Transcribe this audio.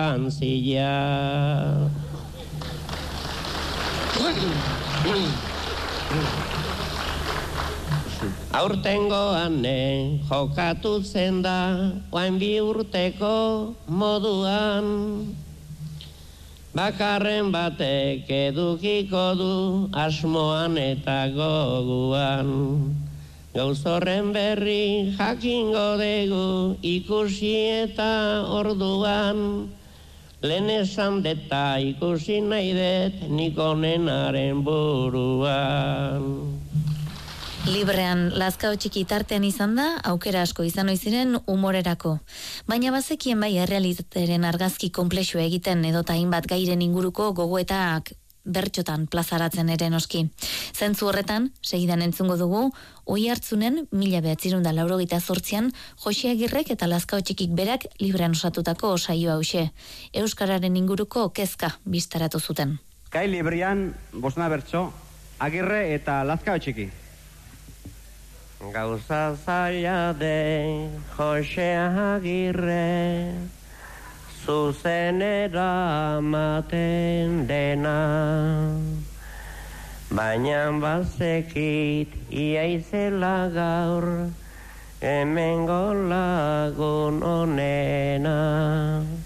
antzia. Aurtengoan jokatu zen da, oain 2 urteko moduan. Bakarren batek edukiko du asmoan eta goguan. Gauzorren berri jakingo dugu ikusi eta orduan. Lehen esan deta ikusi nahi dut nik onenaren buruan. Librean Lazkao Txiki tartean izan da, aukera asko izan ohi ziren humorerako. Baina bazekien bai errealitateren argazki konplexua egiten edota hainbat gairen inguruko gogoetak bertxotan plazaratzen ere noski. Zentzu horretan, segidan entzungo dugu, Oiartzunen 1988an Joxe Agirrek eta Lazkao Txikik berak Librean osatutako saio hauxe. Euskararen inguruko kezka bistaratu zuten. Gai Librean, bosna bertso, Agirre eta Lazkao Txiki. Gauza zaila de Joxe Agirre, zuzenera maten dena. Baina bazekit iaizela gaur, hemengo lagun onena.